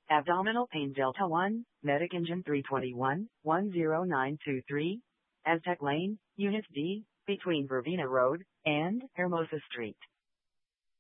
Abdominal pain Delta 1, Medic Engine 321, 10923, Aztec Lane, Unit D, between Verbena Road and Hermosa Street.